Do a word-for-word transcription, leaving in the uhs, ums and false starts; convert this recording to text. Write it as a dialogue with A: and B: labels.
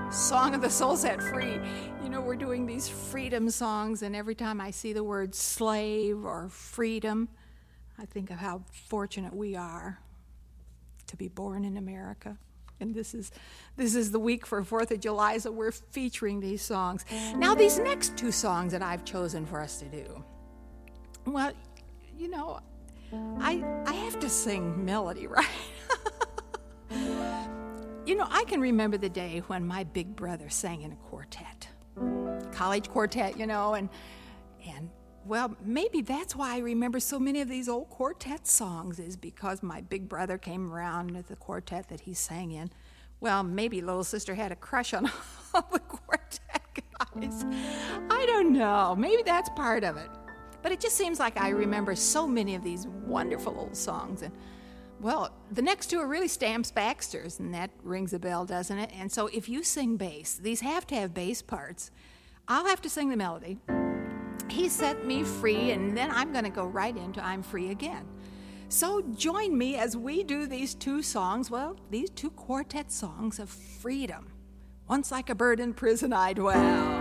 A: Song of the Soul Set Free. You know, we're doing these freedom songs, and every time I see the word slave or freedom, I think of how fortunate we are to be born in America. And this is this is the week for fourth of July, so we're featuring these songs. Now, these next two songs that I've chosen for us to do, well, you know, I I have to sing melody, right? You know, I can remember the day when my big brother sang in a quartet, college quartet, you know, and, and well, maybe that's why I remember so many of these old quartet songs, is because my big brother came around with the quartet that he sang in. Well, maybe little sister had a crush on all the quartet guys. I don't know. Maybe that's part of it. But it just seems like I remember so many of these wonderful old songs. And well, the next two are really Stamps Baxter's, and that rings a bell, doesn't it? And so if you sing bass, these have to have bass parts. I'll have to sing the melody. He set me free, and then I'm going to go right into I'm Free Again. So join me as we do these two songs, well, these two quartet songs of freedom. Once like a bird in prison I dwell.